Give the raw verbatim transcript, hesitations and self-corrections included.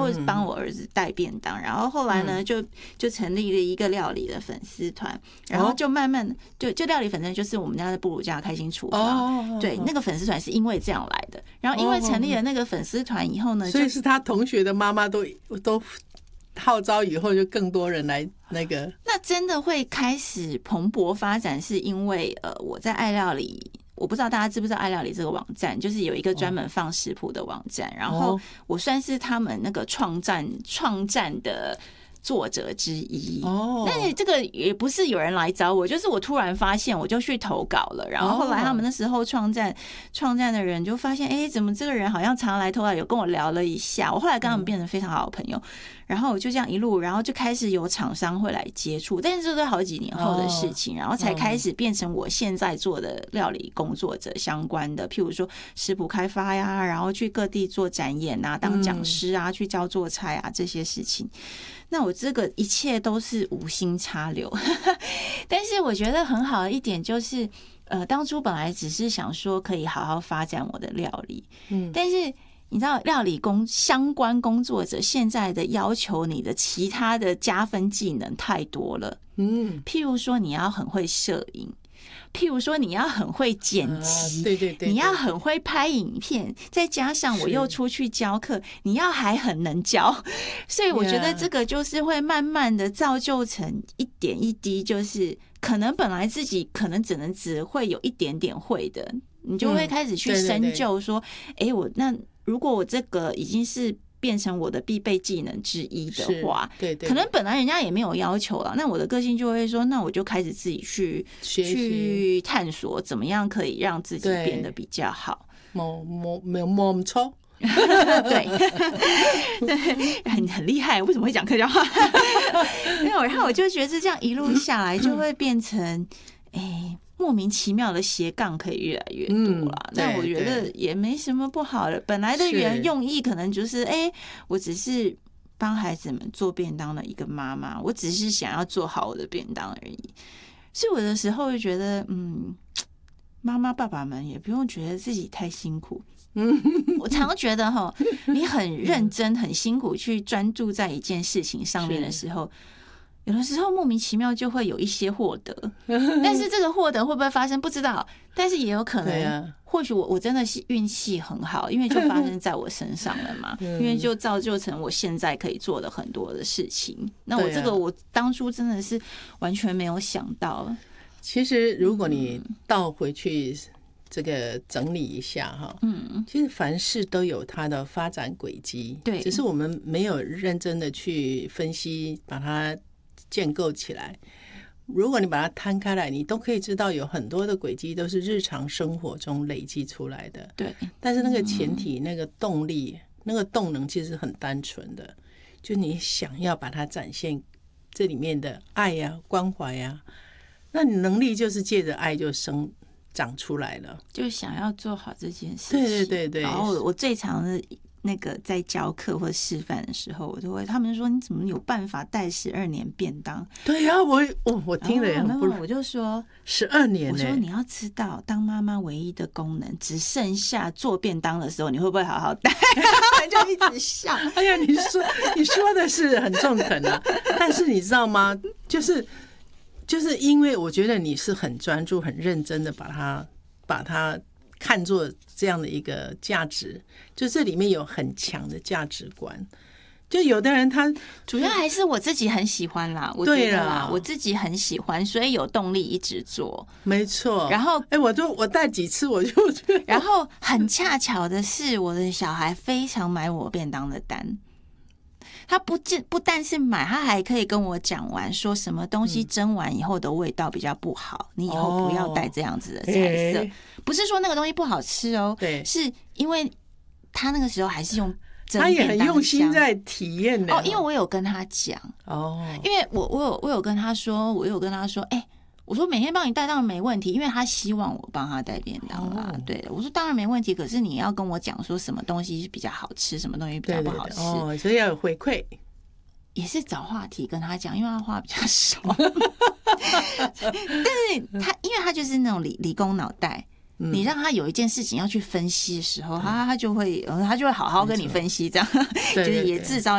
或者帮我儿子带便当，然后后来呢就就成立了一个料理的粉丝团，然后就慢慢就就料理粉丝团就是我们家的布鲁家开心厨房，对，那个粉丝团是因为这样来的，然后因为成立了那个粉丝团以后呢， 所以是他同学的妈妈都都号召以后就更多人来那个， 那真的会开始蓬勃发展，是因为呃我在爱料理。我不知道大家知不知道爱料理这个网站，就是有一个专门放食谱的网站，然后我算是他们那个创站创站的作者之一哦，但是这个也不是有人来找我，就是我突然发现，我就去投稿了。然后后来他们那时候创站创站的人就发现，哎，怎么这个人好像常来投稿，有跟我聊了一下。我后来跟他们变成非常好的朋友，然后我就这样一路，然后就开始有厂商会来接触，但是这都好几年后的事情，然后才开始变成我现在做的料理工作者相关的，譬如说食谱开发呀，然后去各地做展演啊，当讲师啊，去教做菜啊这些事情。那我这个一切都是无心插柳，但是我觉得很好的一点就是，呃，当初本来只是想说可以好好发展我的料理，嗯，但是你知道，料理工相关工作者现在的要求，你的其他的加分技能太多了，嗯，譬如说你要很会摄影。譬如说你要很会剪辑、啊、 对对 对, 对， 你要很会拍影片，再加上我又出去教课，你要还很能教，所以我觉得这个就是会慢慢的造就成一点一滴，就是可能本来自己可能只能只会有一点点会的，你就会开始去深究说，哎、嗯，我那如果我这个已经是变成我的必备技能之一的话， 对对， 可能本来人家也没有要求了，那我的个性就会说，那我就开始自己去去探索，怎么样可以让自己变得比较好。 摸摸没有摸不错， 对对，很很厉害，为什么会讲客家话？没有，然后我就觉得这样一路下来，就会变成哎。欸莫名其妙的斜杠可以越来越多啦，那、嗯、我觉得也没什么不好的。本来的原用意可能就是，哎、欸，我只是帮孩子们做便当的一个妈妈，我只是想要做好我的便当而已。所以我的时候就觉得，嗯，妈妈爸爸们也不用觉得自己太辛苦。嗯，我常觉得哈，你很认真、很辛苦去专注在一件事情上面的时候。有的时候莫名其妙就会有一些获得，但是这个获得会不会发生不知道，但是也有可能，或許我我真的是运气很好，因为就发生在我身上了嘛，因为就造就成我现在可以做的很多的事情。那我这个我当初真的是完全没有想到。 其实如果你倒回去这个整理一下哈，嗯，其实凡事都有它的发展轨迹，对，只是我们没有认真的去分析，把它建构起来。如果你把它摊开来，你都可以知道有很多的轨迹都是日常生活中累积出来的。 对， 但是那个前提、嗯、那个动力、那个动能其实很单纯的，就你想要把它展现这里面的爱呀、啊、关怀呀、啊，那你能力就是借着爱就生长出来了， 就想要做好这件事情。 对对对对。 然后我最常的那个在教课或示范的时候，我就会他们说你怎么有办法带十二年便当？ 对呀、啊，我我我听了也很不， 我就说十二年、 欸，我说你要知道，当妈妈唯一的功能只剩下做便当的时候，你会不会好好带？就一直笑。 哎呀，你说你说的是很中肯啊，但是你知道吗？就是就是因为我觉得你是很专注、很认真的把它把它。看作这样的一个价值，就这里面有很强的价值观。就有的人他主要还是我自己很喜欢啦，我觉得啦，我自己很喜欢，所以有动力一直做。 没错。 然后， 哎，我就我带几次我就觉得， 然后很恰巧的是，我的小孩非常买我便当的单。他不不但是买，他还可以跟我讲完，说什么东西蒸完以后的味道比较不好，你以后不要带这样子的菜色。不是说那个东西不好吃哦，对，是因为他那个时候还是用蒸便当箱， 他也很用心在体验的哦。因为我有跟他讲哦，因为我我有我有跟他说，我有跟他说，哎、欸。我说每天帮你带当然没问题，因为他希望我帮他带便当啦。哦、对，我说当然没问题，可是你要跟我讲说什么东西比较好吃，什么东西比较不好吃。 对对对哦，所以要有回馈， 也是找话题跟他讲，因为他话比较少。但是他因为他就是那种理理工脑袋。嗯、你让他有一件事情要去分析的时候，他他就会他就会好好跟你分析，这样就是也制造